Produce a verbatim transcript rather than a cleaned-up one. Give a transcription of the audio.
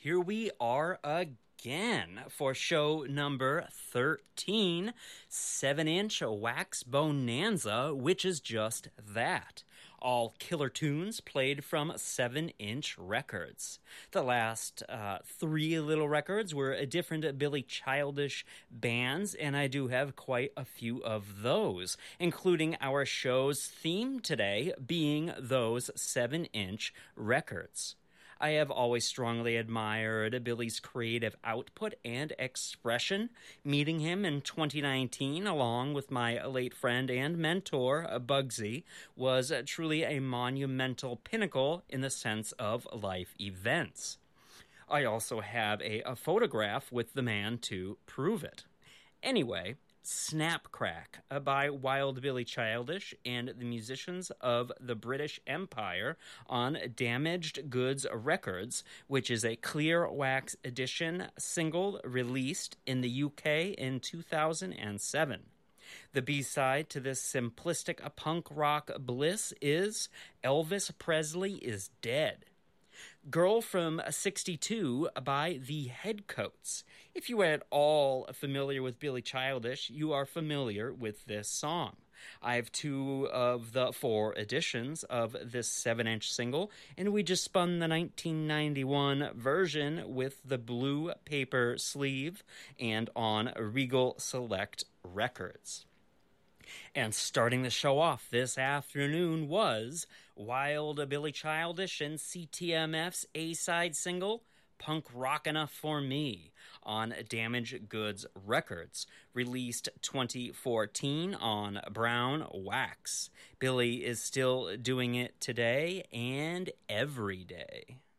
here we are again for show number thirteen, seven inch Wax Bonanza, which is just that. All killer tunes played from seven inch records. The last uh, three little records were different Billy Childish bands, and I do have quite a few of those, including our show's theme today being those seven inch records. I have always strongly admired Billy's creative output and expression. Meeting him in twenty nineteen, along with my late friend and mentor, Bugsy, was truly a monumental pinnacle in the sense of life events. I also have a, a photograph with the man to prove it. Anyway, Snap Crack by Wild Billy Childish and the musicians of the British Empire on Damaged Goods Records, which is a clear wax edition single released in the U K in two thousand seven. The B-side to this simplistic punk rock bliss is Elvis Presley is Dead. Girl from sixty-two by the Headcoats. If you are at all familiar with Billy Childish, you are familiar with this song. I have two of the four editions of this seven inch single, and we just spun the nineteen ninety-one version with the blue paper sleeve and on Regal Select Records. And starting the show off this afternoon was Wild Billy Childish and C T M F's A-side single, Punk Rockin' For Me, on Damaged Goods Records, released twenty fourteen on Brown Wax. Billy is still doing it today and every day.